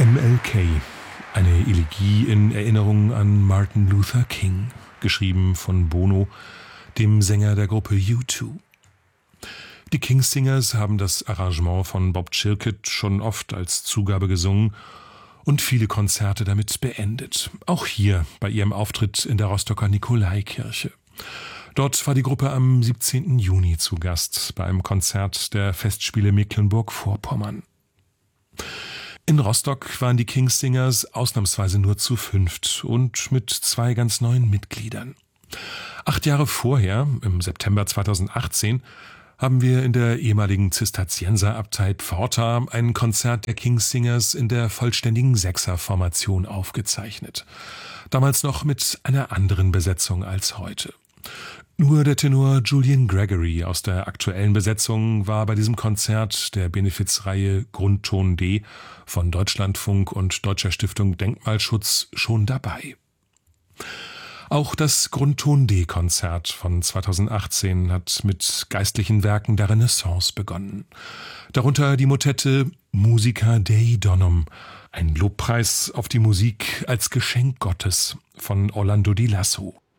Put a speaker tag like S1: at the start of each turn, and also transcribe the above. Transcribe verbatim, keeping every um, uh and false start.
S1: M L K, eine Elegie in Erinnerung an Martin Luther King, geschrieben von Bono, dem Sänger der Gruppe U zwei. Die King-Singers haben das Arrangement von Bob Chilcutt schon oft als Zugabe gesungen und viele Konzerte damit beendet. Auch hier bei ihrem Auftritt in der Rostocker Nikolaikirche. Dort war die Gruppe am siebzehnten Juni zu Gast bei einem Konzert der Festspiele Mecklenburg-Vorpommern. In Rostock waren die King-Singers ausnahmsweise nur zu fünft und mit zwei ganz neuen Mitgliedern. Acht Jahre vorher, im September zweitausendachtzehn, haben wir in der ehemaligen Zisterzienserabtei Pforta ein Konzert der King-Singers in der vollständigen Sechser-Formation aufgezeichnet. Damals noch mit einer anderen Besetzung als heute. Nur der Tenor Julian Gregory aus der aktuellen Besetzung war bei diesem Konzert der Benefizreihe Grundton D von Deutschlandfunk und Deutscher Stiftung Denkmalschutz schon dabei. Auch das Grundton D-Konzert von zweitausendachtzehn hat mit geistlichen Werken der Renaissance begonnen. Darunter die Motette Musica Dei Donum, ein Lobpreis auf die Musik als Geschenk Gottes von Orlando di Lasso.